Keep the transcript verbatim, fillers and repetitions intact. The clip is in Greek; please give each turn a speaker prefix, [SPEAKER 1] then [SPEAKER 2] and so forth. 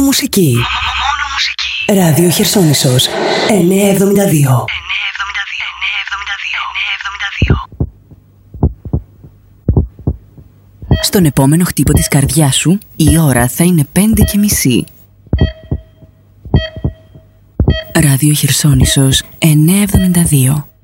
[SPEAKER 1] μουσική.
[SPEAKER 2] Μόνο μουσική.
[SPEAKER 1] Ράδιο Χερσόνησος εννιακόσια εβδομήντα δύο. Στον επόμενο χτύπο της καρδιάς σου, η ώρα θα είναι πέντε και μισή. Ράδιο Χερσόνησος εννιακόσια εβδομήντα δύο.